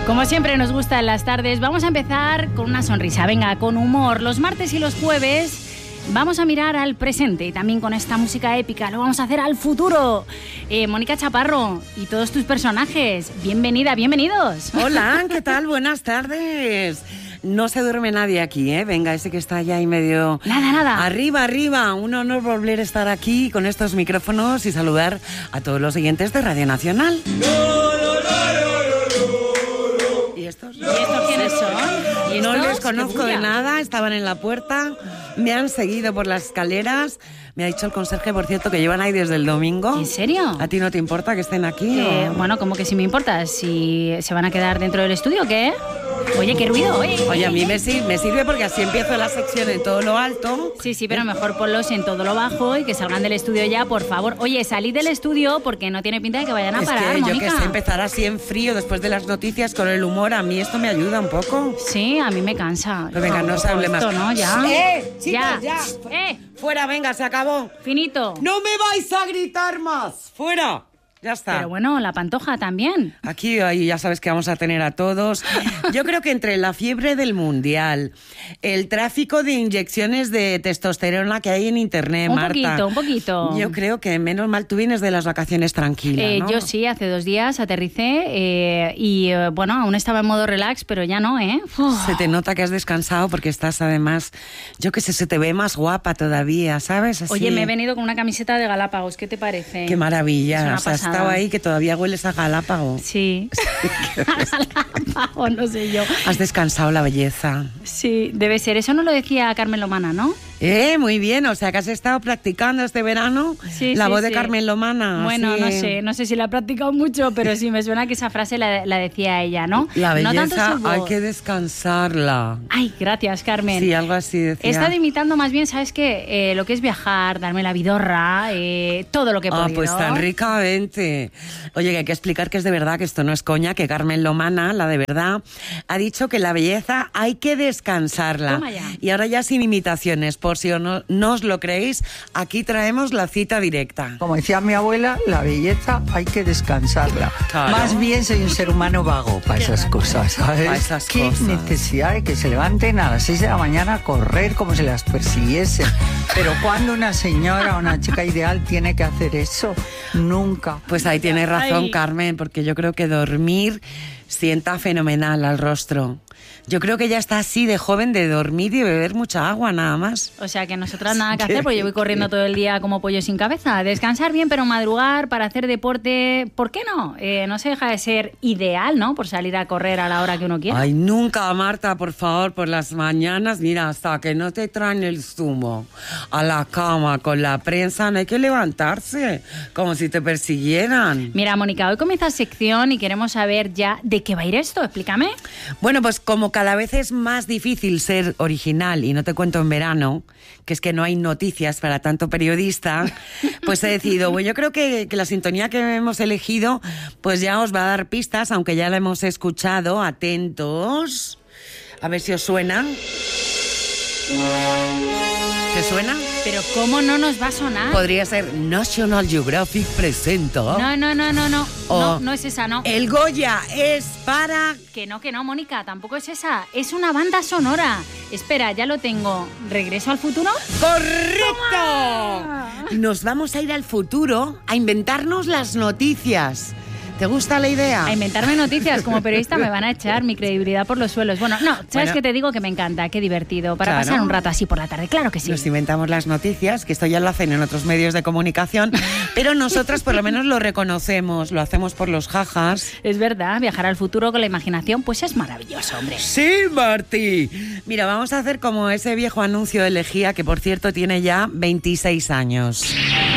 Como siempre nos gusta en las tardes, vamos a empezar con una sonrisa, venga, con humor. Los martes y los jueves vamos a mirar al presente y también con esta música épica lo vamos a hacer al futuro. Mónica Chaparro y todos tus personajes, bienvenida, bienvenidos. Hola, ¿qué tal? Buenas tardes. No se duerme nadie aquí, ¿eh? Venga, ese que está allá ahí medio... Nada. Arriba. Un honor volver a estar aquí con estos micrófonos y saludar a todos los oyentes de Radio Nacional. ¿Y estos? ¿Y estos quiénes son? No les conozco de nada, estaban en la puerta, me han seguido por las escaleras. Me ha dicho el conserje, por cierto, que llevan ahí desde el domingo. ¿En serio? ¿A ti no te importa que estén aquí? Bueno, como que sí me importa. ¿Si se van a quedar dentro del estudio o qué? Oye, qué ruido. Oye, a mí me sirve porque así empiezo la sección en todo lo alto. Sí, pero mejor ponlos en todo lo bajo y que salgan del estudio ya, por favor. Oye, salid del estudio porque no tiene pinta de que vayan a parar, que Mónica. Yo que sé, empezar así en frío después de las noticias con el humor, a mí esto me ayuda un poco. Sí, a mí me cansa. Pero venga, no se hable más. ¿No? Ya. Chicos, ya. Fuera, venga, se acabó. Finito. ¡No me vais a gritar más! ¡Fuera! Ya está. Pero bueno, la Pantoja también. Aquí ahí ya sabes que vamos a tener a todos. Yo creo que entre la fiebre del mundial, el tráfico de inyecciones de testosterona que hay en internet, Marta. Un poquito. Yo creo que menos mal tú vienes de las vacaciones tranquila, ¿no? Yo sí, hace 2 días aterricé y bueno, aún estaba en modo relax, pero ya no, ¿eh? Se te nota que has descansado porque estás además, yo qué sé, se te ve más guapa todavía, ¿sabes? Así. Oye, me he venido con una camiseta de Galápagos, ¿qué te parece? Qué maravilla. Es una pasada. Estaba ahí que todavía hueles a Galápago. Sí. Galápago, no sé yo. Has descansado la belleza. Sí, debe ser. Eso no lo decía Carmen Lomana, ¿no? Muy bien, o sea que has estado practicando este verano la voz de Carmen Lomana. Bueno, así. no sé si la ha practicado mucho, pero sí me suena que esa frase la decía ella, ¿no? La belleza no tanto su voz. hay que descansarla. Ay, gracias, Carmen. Sí, algo así decía. He estado imitando más bien, ¿sabes qué? Lo que es viajar, darme la vidorra, todo lo que he podido. Pues tan ricamente. Oye, que hay que explicar que es de verdad, que esto no es coña, que Carmen Lomana, la de verdad, ha dicho que la belleza hay que descansarla. Toma ya. Y ahora ya sin imitaciones, por si no os lo creéis, aquí traemos la cita directa. Como decía mi abuela, la belleza hay que descansarla. Claro. Más bien soy un ser humano vago para esas cosas, ¿sabes? Para esas ¿Qué cosas. necesidad de que se levanten a las 6 de la mañana a correr como si las persiguiesen? Pero ¿cuándo una señora o una chica ideal tiene que hacer eso? Nunca. Pues ahí tiene razón, Ay. Carmen, porque yo creo que dormir sienta fenomenal al rostro. Yo creo que ya está así de joven de dormir y beber mucha agua, nada más. O sea, que nosotras nada que hacer, porque yo voy corriendo todo el día como pollo sin cabeza. Descansar bien, pero madrugar para hacer deporte, ¿por qué no? No se deja de ser ideal, ¿no? Por salir a correr a la hora que uno quiera. Ay, nunca, Marta, por favor, por las mañanas, mira, hasta que no te traen el zumo a la cama con la prensa, no hay que levantarse, como si te persiguieran. Mira, Mónica, hoy comienza sección y queremos saber ya de qué va a ir esto, explícame. Bueno, pues como cada vez es más difícil ser original, y no te cuento en verano, que es que no hay noticias para tanto periodista, pues he decidido, bueno, yo creo que la sintonía que hemos elegido, pues ya os va a dar pistas, aunque ya la hemos escuchado. Atentos, a ver si os suena. ¿Te suena? Pero ¿cómo no nos va a sonar? Podría ser National Geographic presenta. No. O No es esa, no. El Goya es para... Que no, Mónica, tampoco es esa. Es una banda sonora. Espera, ya lo tengo. ¿Regreso al futuro? ¡Correcto! Nos vamos a ir al futuro a inventarnos las noticias. ¿Te gusta la idea? A inventarme noticias como periodista me van a echar mi credibilidad por los suelos. Bueno, no, ¿sabes qué te digo? Que me encanta, qué divertido. Para Claro. pasar un rato así por la tarde, claro que sí. Nos inventamos las noticias, que esto ya lo hacen en otros medios de comunicación, pero nosotras por lo menos lo reconocemos, lo hacemos por los jajas. Es verdad, viajar al futuro con la imaginación, pues es maravilloso, hombre. ¡Sí, Martí! Mira, vamos a hacer como ese viejo anuncio de Lejía, que por cierto tiene ya 26 años.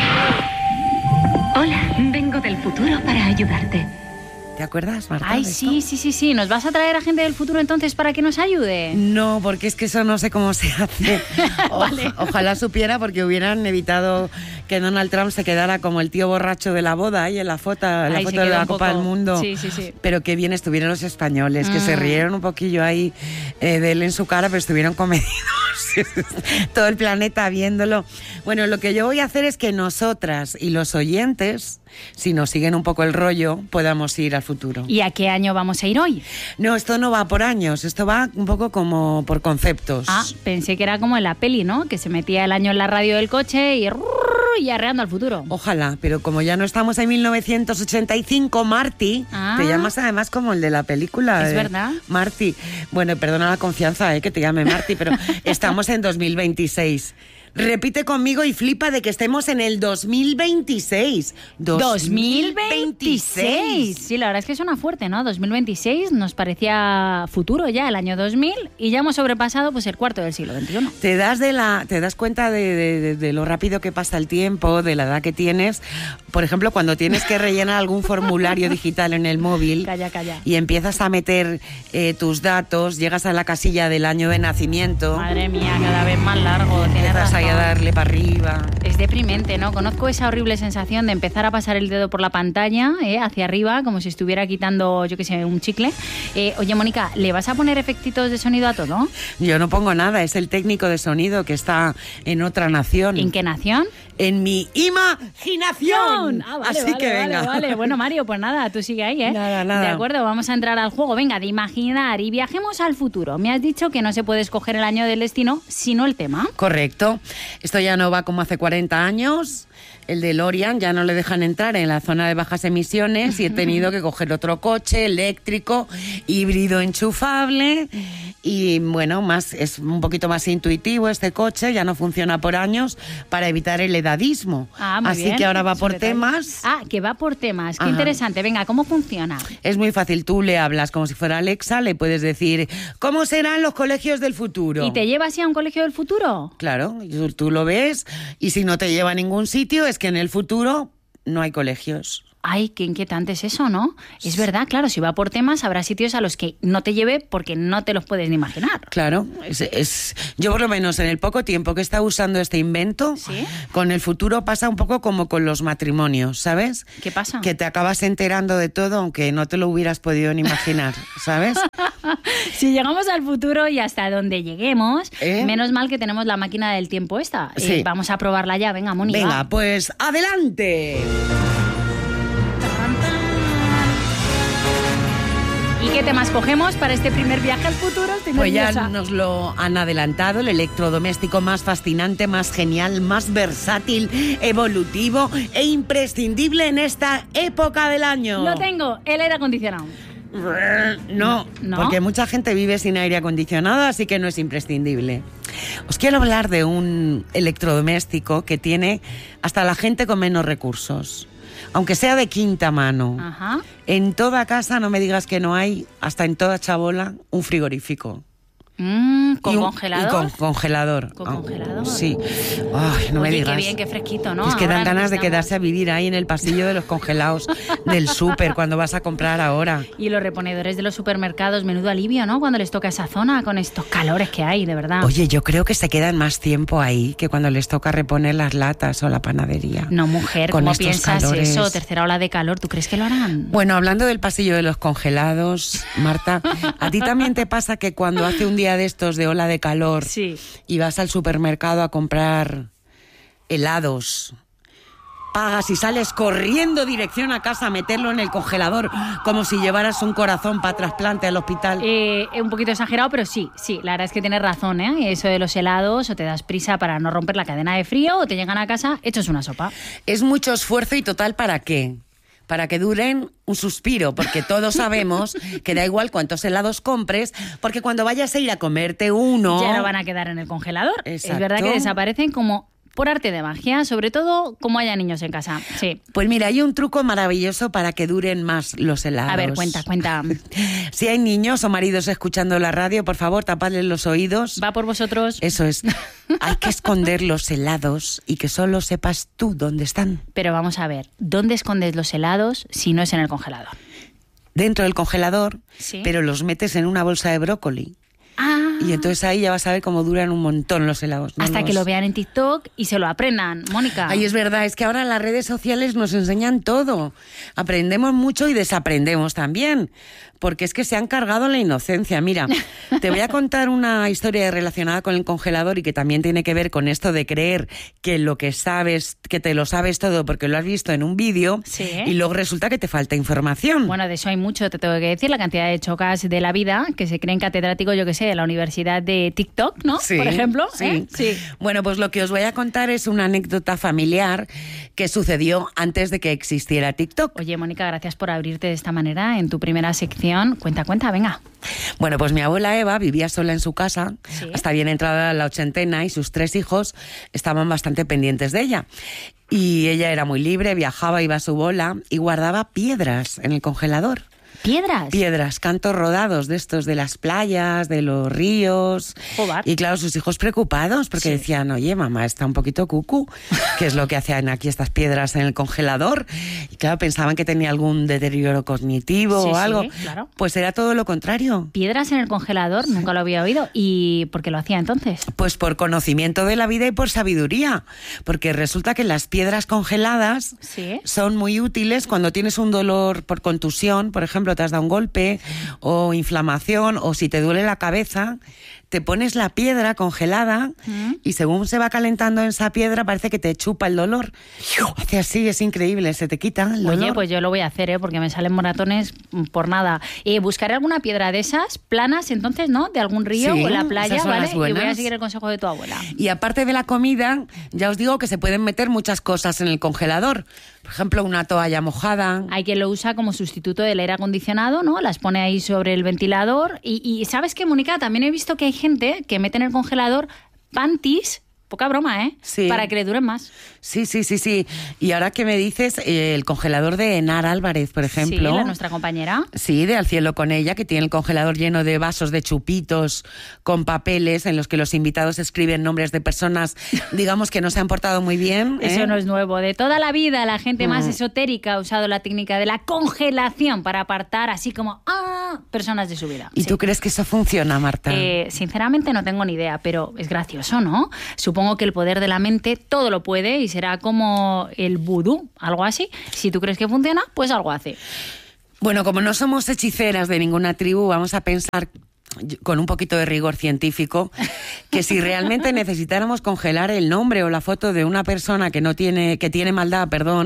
Hola, vengo del futuro para ayudarte. ¿Te acuerdas, Marta? Ay, de esto? sí. ¿Nos vas a traer a gente del futuro entonces para que nos ayude? No, porque es que eso no sé cómo se hace. Vale. Ojalá supiera, porque hubieran evitado que Donald Trump se quedara como el tío borracho de la boda ahí en la foto, Ay, se de quedó la un Copa poco- del Mundo. Sí. Pero qué bien estuvieron los españoles, que se rieron un poquillo ahí de él en su cara, pero estuvieron comedidos. Todo el planeta viéndolo. Bueno, lo que yo voy a hacer es que nosotras y los oyentes si nos siguen un poco el rollo, podamos ir al futuro. ¿Y a qué año vamos a ir hoy? No, esto no va por años, esto va un poco como por conceptos. Ah, pensé que era como en la peli, ¿no? Que se metía el año en la radio del coche y arreando al futuro. Ojalá, pero como ya no estamos en 1985, Marty, te llamas además como el de la película. Es verdad. Marty. Bueno, perdona la confianza, que te llame Marty, pero estamos en 2026. Repite conmigo y flipa de que estemos en el 2026. 2026. Sí, la verdad es que suena fuerte, ¿no? 2026 nos parecía futuro ya, el año 2000, y ya hemos sobrepasado pues el cuarto del siglo XXI. Te das cuenta de lo rápido que pasa el tiempo, de la edad que tienes. Por ejemplo, cuando tienes que rellenar algún formulario digital en el móvil. Calla. Y empiezas a meter tus datos, llegas a la casilla del año de nacimiento. Madre mía, cada vez más largo. Tienes razón. A darle para arriba. Es deprimente, ¿no? Conozco esa horrible sensación de empezar a pasar el dedo por la pantalla, hacia arriba, como si estuviera quitando, yo qué sé, un chicle. Oye, Mónica, ¿le vas a poner efectitos de sonido a todo? Yo no pongo nada, es el técnico de sonido que está en otra nación. ¿En qué nación? En mi imaginación. Así que venga. Vale. Bueno, Mario, pues nada, tú sigue ahí, ¿eh? Nada. De acuerdo, vamos a entrar al juego. Venga, de imaginar y viajemos al futuro. Me has dicho que no se puede escoger el año del destino, sino el tema. Correcto. Esto ya no va como hace 40 años. El DeLorean ya no le dejan entrar en la zona de bajas emisiones y he tenido que coger otro coche eléctrico, híbrido enchufable y bueno, es un poquito más intuitivo este coche, ya no funciona por años para evitar el edadismo. Así bien. Que ahora va por temas. Que va por temas. Qué Ajá. Interesante. Venga, ¿cómo funciona? Es muy fácil, tú le hablas como si fuera Alexa, le puedes decir ¿cómo serán los colegios del futuro? ¿Y te lleva así a un colegio del futuro? Claro, tú lo ves y si no te lleva a ningún sitio es que en el futuro no hay colegios. Ay, qué inquietante es eso, ¿no? Es verdad, claro, si va por temas habrá sitios a los que no te lleve porque no te los puedes ni imaginar. Claro, yo por lo menos en el poco tiempo que he estado usando este invento, ¿sí? Con el futuro pasa un poco como con los matrimonios, ¿sabes? ¿Qué pasa? Que te acabas enterando de todo aunque no te lo hubieras podido ni imaginar, ¿sabes? Si llegamos al futuro y hasta donde lleguemos, menos mal que tenemos la máquina del tiempo esta. Sí. Vamos a probarla ya, venga, Mónica. Venga, pues ¡adelante! ¿Y qué temas cogemos para este primer viaje al futuro? Estoy pues ya nerviosa. nos lo han adelantado, el electrodoméstico más fascinante, más genial, más versátil, evolutivo e imprescindible en esta época del año. Lo tengo, el aire acondicionado. No, porque mucha gente vive sin aire acondicionado, así que no es imprescindible. Os quiero hablar de un electrodoméstico que tiene hasta la gente con menos recursos. Aunque sea de quinta mano. Ajá. En toda casa, no me digas que no hay, hasta en toda chabola, un frigorífico. ¿Con congelador? Y con congelador. ¿Con congelador? Sí. Ay, no me digas. Qué bien, qué fresquito, ¿no? Es que dan Ahora ganas de necesitamos. quedarse a vivir ahí en el pasillo de los congelados del súper cuando vas a comprar ahora. Y los reponedores de los supermercados, menudo alivio, ¿no? Cuando les toca esa zona con estos calores que hay, de verdad. Oye, yo creo que se quedan más tiempo ahí que cuando les toca reponer las latas o la panadería. No, mujer, con ¿cómo estos piensas calores. eso? Tercera ola de calor, ¿tú crees que lo harán? Bueno, hablando del pasillo de los congelados, Marta, ¿a ti también te pasa que cuando hace un día de estos de ola de calor Sí. y vas al supermercado a comprar helados, pagas y sales corriendo dirección a casa a meterlo en el congelador como si llevaras un corazón para trasplante al hospital? Un poquito exagerado, pero sí, la verdad es que tienes razón, ¿eh? Eso de los helados, o te das prisa para no romper la cadena de frío, o te llegan a casa hechos una sopa. Es mucho esfuerzo y total, ¿para qué? Para que duren un suspiro, porque todos sabemos que da igual cuántos helados compres, porque cuando vayas a ir a comerte uno... Ya no van a quedar en el congelador. Exacto. Es verdad que desaparecen como por arte de magia, sobre todo como haya niños en casa. Sí. Pues mira, hay un truco maravilloso para que duren más los helados. A ver, cuenta. Si hay niños o maridos escuchando la radio, por favor, tapadles los oídos. ¿Va por vosotros? Eso es. Hay que esconder los helados y que solo sepas tú dónde están. Pero vamos a ver, ¿dónde escondes los helados si no es en el congelador? Dentro del congelador, Sí. pero los metes en una bolsa de brócoli. Ah, Y entonces ahí ya vas a ver cómo duran un montón los helados. ¿No? Hasta que lo vean en TikTok y se lo aprendan, Mónica. Ay, es verdad, es que ahora las redes sociales nos enseñan todo. Aprendemos mucho y desaprendemos también, porque es que se han cargado la inocencia. Mira, te voy a contar una historia relacionada con el congelador y que también tiene que ver con esto de creer que lo que sabes, que te lo sabes todo porque lo has visto en un vídeo, sí, y luego resulta que te falta información. Bueno, de eso hay mucho, te tengo que decir, la cantidad de chocas de la vida que se creen catedráticos, yo que sé, de la Universidad de TikTok, ¿no? Sí, por ejemplo. sí. Sí. Bueno, pues lo que os voy a contar es una anécdota familiar que sucedió antes de que existiera TikTok. Oye, Mónica, gracias por abrirte de esta manera en tu primera sección. Cuenta, venga. Bueno, pues mi abuela Eva vivía sola en su casa, ¿Sí? hasta bien entrada la ochentena, y sus 3 hijos estaban bastante pendientes de ella. Y ella era muy libre, viajaba, iba a su bola y guardaba piedras en el congelador. ¿Piedras? Piedras, cantos rodados de estos de las playas, de los ríos. Joder. Y claro, sus hijos preocupados porque Sí. decían, oye, mamá, está un poquito cucú. ¿Qué es lo que hacían aquí estas piedras en el congelador? Y claro, pensaban que tenía algún deterioro cognitivo Sí, o algo. sí, claro. Pues era todo lo contrario. Piedras en el congelador, nunca lo había oído. ¿Y por qué lo hacía entonces? Pues por conocimiento de la vida y por sabiduría. Porque resulta que las piedras congeladas Sí. son muy útiles cuando tienes un dolor por contusión, por ejemplo, te has dado un golpe o inflamación, o si te duele la cabeza, te pones la piedra congelada y según se va calentando esa piedra parece que te chupa el dolor. Hace así, es increíble, se te quita el dolor. Oye, pues yo lo voy a hacer, porque me salen moratones por nada. Buscaré alguna piedra de esas, planas entonces, ¿no? De algún río Sí, o en la playa, esas son ¿vale? las Y voy a buenas. seguir el consejo de tu abuela. Y aparte de la comida, ya os digo que se pueden meter muchas cosas en el congelador. Por ejemplo, una toalla mojada. Hay quien lo usa como sustituto del aire acondicionado, ¿no? Las pone ahí sobre el ventilador. Y ¿sabes qué, Mónica? También he visto que hay gente que mete en el congelador panties, poca broma, ¿eh? Sí. Para que le duren más. Sí. Y ahora que me dices, el congelador de Enar Álvarez, por ejemplo. Sí, nuestra compañera. Sí, de Al Cielo con Ella, que tiene el congelador lleno de vasos de chupitos con papeles en los que los invitados escriben nombres de personas, digamos, que no se han portado muy bien. Eso no es nuevo. De toda la vida, la gente más esotérica ha usado la técnica de la congelación para apartar, así como, personas de su vida. ¿Y Sí. tú crees que eso funciona, Marta? Sinceramente no tengo ni idea, pero es gracioso, ¿no? Supongo que el poder de la mente todo lo puede y será como el vudú, algo así. Si tú crees que funciona, pues algo hace. Bueno, como no somos hechiceras de ninguna tribu, vamos a pensar con un poquito de rigor científico que si realmente necesitáramos congelar el nombre o la foto de una persona que tiene maldad,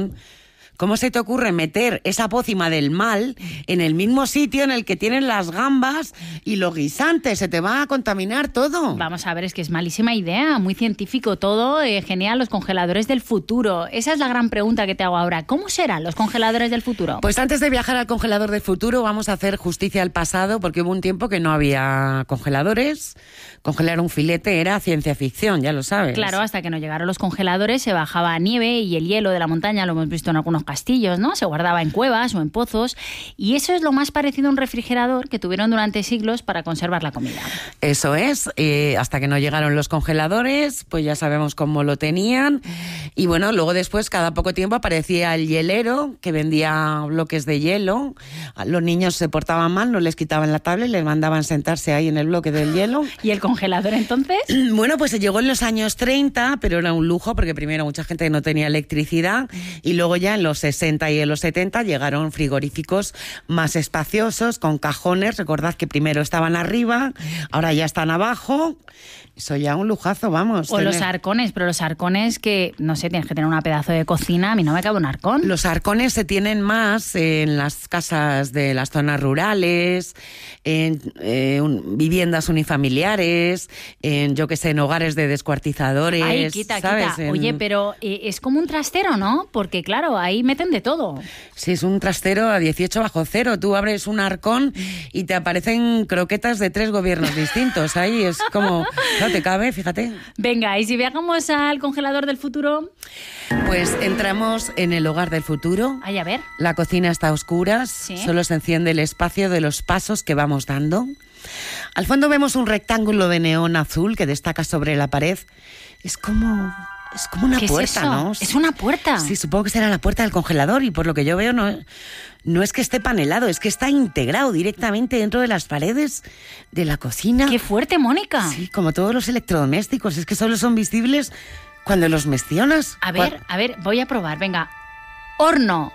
¿cómo se te ocurre meter esa pócima del mal en el mismo sitio en el que tienen las gambas y los guisantes? Se te va a contaminar todo. Vamos a ver, es que es malísima idea, muy científico todo, genial, los congeladores del futuro. Esa es la gran pregunta que te hago ahora. ¿Cómo serán los congeladores del futuro? Pues antes de viajar al congelador del futuro vamos a hacer justicia al pasado, porque hubo un tiempo que no había congeladores. Congelar un filete era ciencia ficción, ya lo sabes. Claro, hasta que no llegaron los congeladores se bajaba nieve y el hielo de la montaña, lo hemos visto en algunos castillos, ¿no? Se guardaba en cuevas o en pozos y eso es lo más parecido a un refrigerador que tuvieron durante siglos para conservar la comida. Eso es, hasta que no llegaron los congeladores, pues ya sabemos cómo lo tenían. Y bueno, luego después, cada poco tiempo aparecía el hielero que vendía bloques de hielo. Los niños se portaban mal, no les quitaban la tablet, les mandaban sentarse ahí en el bloque del hielo. ¿Y el congelador entonces? Bueno, pues se llegó en los años 30, pero era un lujo porque primero mucha gente no tenía electricidad y luego ya en los 60 y en los 70 llegaron frigoríficos más espaciosos, con cajones. Recordad que primero estaban arriba, ahora ya están abajo. Eso ya un lujazo, vamos. O los arcones, pero los arcones que, no sé, tienes que tener un pedazo de cocina, a mí no me cabe un arcón. Los arcones se tienen más en las casas de las zonas rurales, en viviendas unifamiliares, en, yo que sé, en hogares de descuartizadores. Ay, quita. ¿sabes? Oye, pero es como un trastero, ¿no? Porque claro, ahí meten de todo. Sí, es un trastero a 18 bajo cero. Tú abres un arcón y te aparecen croquetas de 3 gobiernos distintos. Ahí es como... No te cabe, fíjate. Venga, y si viajamos al congelador del futuro... Pues entramos en el hogar del futuro. Ay, a ver. La cocina está a oscuras, Sí. solo se enciende el espacio de los pasos que vamos dando. Al fondo vemos un rectángulo de neón azul que destaca sobre la pared. Es como Es como una puerta, es eso? ¿no? Es una puerta. Sí, supongo que será la puerta del congelador y por lo que yo veo no es que esté panelado, es que está integrado directamente dentro de las paredes de la cocina. ¡Qué fuerte, Mónica! Sí, como todos los electrodomésticos, es que solo son visibles cuando los mencionas. A ver, voy a probar, venga. ¡Horno!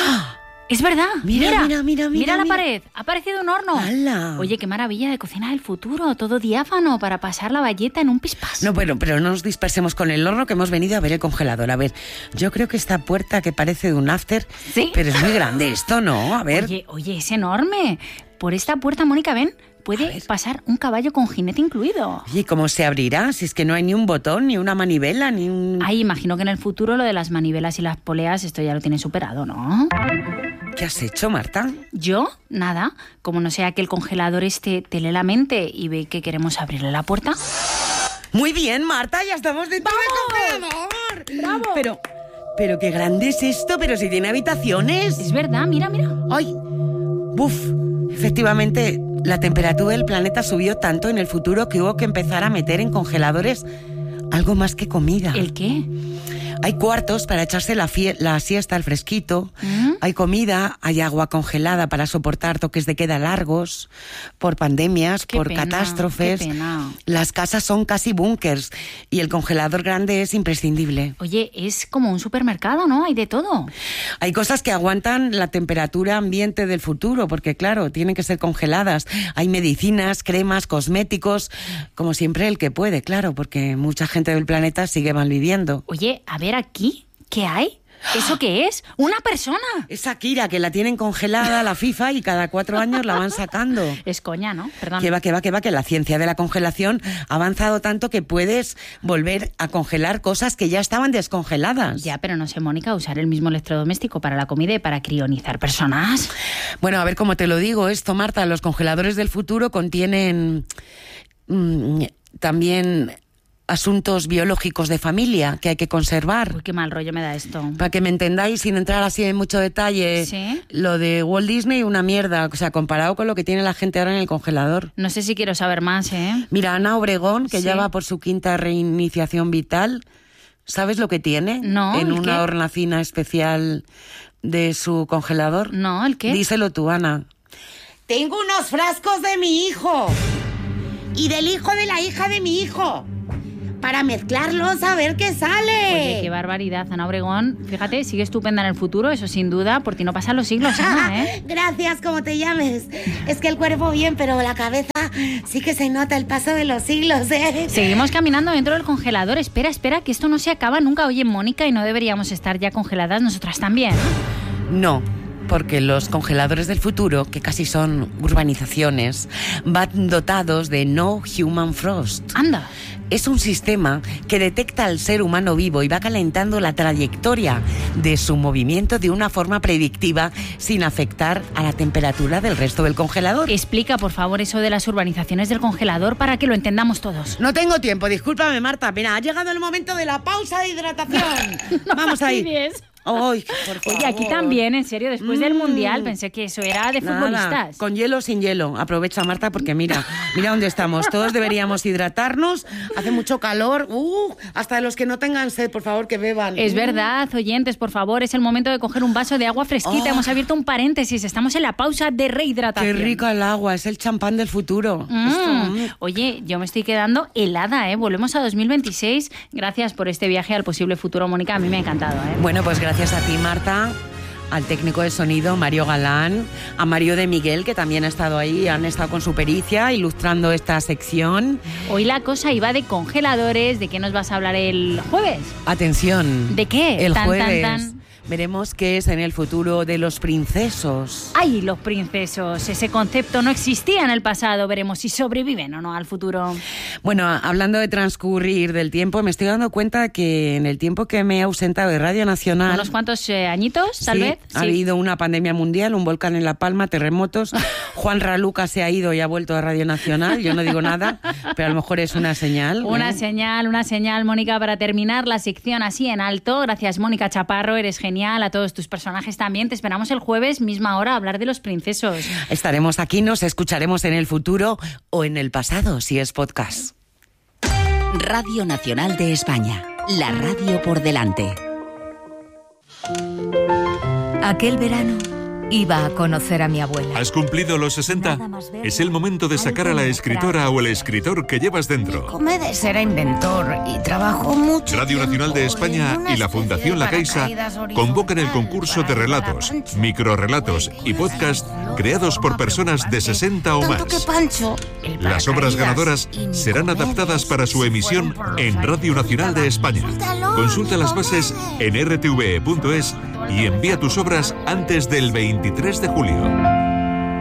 Es verdad. Mira la mira. pared. Ha aparecido un horno. ¡Hala! Oye, qué maravilla de cocina del futuro. Todo diáfano para pasar la bayeta en un pispás. No, bueno, pero no nos dispersemos con el horno que hemos venido a ver el congelador. A ver, yo creo que esta puerta que parece de un after, ¿Sí? pero es muy grande esto, ¿no? A ver. Oye, es enorme. Por esta puerta, Mónica, ven, puede pasar un caballo con jinete incluido. Oye, ¿cómo se abrirá? Si es que no hay ni un botón, ni una manivela, ni un... Ay, imagino que en el futuro lo de las manivelas y las poleas esto ya lo tienen superado, ¿no? ¿Qué has hecho, Marta? ¿Yo? Nada. Como no sea que el congelador te lee la mente y ve que queremos abrirle la puerta. Muy bien, Marta, ya estamos dentro del congelador. ¡Bravo! Pero qué grande es esto, pero si tiene habitaciones. Es verdad, mira. ¡Ay! ¡Buf! Efectivamente, la temperatura del planeta subió tanto en el futuro que hubo que empezar a meter en congeladores algo más que comida. ¿El qué? Hay cuartos para echarse la siesta al fresquito, hay comida, hay agua congelada para soportar toques de queda largos, por pandemias, Qué por pena, catástrofes. qué pena. Las casas son casi búnkers y el congelador grande es imprescindible. Oye, es como un supermercado, ¿no? Hay de todo. Hay cosas que aguantan la temperatura ambiente del futuro, porque claro, tienen que ser congeladas. Hay medicinas, cremas, cosméticos, como siempre el que puede, claro, porque mucha gente del planeta sigue malviviendo. Oye, a ver aquí, ¿qué hay? ¿Eso qué es? ¡Una persona! Es Shakira, que la tienen congelada, la FIFA, y cada 4 años la van sacando. Es coña, ¿no? Perdón. Que va, que la ciencia de la congelación ha avanzado tanto que puedes volver a congelar cosas que ya estaban descongeladas. Ya, pero no sé, Mónica, usar el mismo electrodoméstico para la comida y para crionizar personas. Bueno, a ver cómo te lo digo esto, Marta. Los congeladores del futuro contienen también asuntos biológicos de familia que hay que conservar. Uy, qué mal rollo me da esto. Para que me entendáis, sin entrar así en mucho detalle, ¿Sí? Lo de Walt Disney, una mierda, o sea, comparado con lo que tiene la gente ahora en el congelador. No sé si quiero saber más, ¿eh? Mira, Ana Obregón, que Sí. ya va por su 5ª reiniciación vital, ¿sabes lo que tiene? No, En ¿el una qué? hornacina especial de su congelador. No, ¿el qué? Díselo tú, Ana. Tengo unos frascos de mi hijo y del hijo de la hija de mi hijo, para mezclarlos a ver qué sale. Oye, qué barbaridad, Ana Obregón. Fíjate, sigue estupenda en el futuro, eso sin duda, por ti no pasan los siglos, Ana, ¿eh? Gracias, como te llames. Es que el cuerpo bien, pero la cabeza sí que se nota el paso de los siglos, ¿eh? Seguimos caminando dentro del congelador. Espera, que esto no se acaba nunca. Oye, Mónica, y no deberíamos estar ya congeladas nosotras también. No, porque los congeladores del futuro, que casi son urbanizaciones, van dotados de No Human Frost. Anda. Es un sistema que detecta al ser humano vivo y va calentando la trayectoria de su movimiento de una forma predictiva sin afectar a la temperatura del resto del congelador. Explica, por favor, eso de las urbanizaciones del congelador para que lo entendamos todos. No tengo tiempo, discúlpame, Marta. Mira, ha llegado el momento de la pausa de hidratación. Vamos ahí. fastidies. Ay, por favor. Oye, aquí también, en serio, después del Mundial pensé que eso era de Nada, futbolistas. con hielo o sin hielo. Aprovecha, Marta, porque mira dónde estamos. Todos deberíamos hidratarnos. Hace mucho calor. Hasta los que no tengan sed, por favor, que beban. Es verdad, oyentes, por favor, es el momento de coger un vaso de agua fresquita. Hemos abierto un paréntesis, estamos en la pausa de rehidratación. Qué rico el agua, es el champán del futuro. Oye, yo me estoy quedando helada, ¿eh? Volvemos a 2026. Gracias por este viaje al posible futuro, Mónica. A mí me ha encantado, ¿eh? Bueno, pues gracias a ti, Marta, al técnico de sonido, Mario Galán, a Mario de Miguel, que también ha estado ahí, han estado con su pericia ilustrando esta sección. Hoy la cosa iba de congeladores. ¿De qué nos vas a hablar el jueves? Atención. ¿De qué? El Tan, jueves tan, tan. veremos qué es en el futuro de los princesos. ¡Ay, los princesos! Ese concepto no existía en el pasado. Veremos si sobreviven o no al futuro. Bueno, hablando de transcurrir del tiempo, me estoy dando cuenta que en el tiempo que me he ausentado de Radio Nacional... ¿Unos cuantos añitos, tal sí, vez? ha habido una pandemia mundial, un volcán en La Palma, terremotos. Juan Raluca se ha ido y ha vuelto a Radio Nacional. Yo no digo nada, pero a lo mejor es una señal. Una señal, Mónica, para terminar la sección así en alto. Gracias, Mónica Chaparro, eres genial. A todos tus personajes también. Te esperamos el jueves, misma hora, a hablar de los princesos. Estaremos aquí, nos escucharemos en el futuro o en el pasado, si es podcast. Radio Nacional de España. la radio por delante. Aquel verano iba a conocer a mi abuela. ¿Has cumplido los 60? Es el momento de sacar a la escritora o el escritor que llevas dentro. Comedes era inventor y trabajó mucho. Radio Nacional de España y la Fundación La Caixa convocan el concurso de relatos, microrrelatos y podcast creados por personas de 60 o más. Las obras ganadoras serán adaptadas para su emisión en Radio Nacional de España. Consulta las bases en rtve.es y envía tus obras antes del 23 de julio.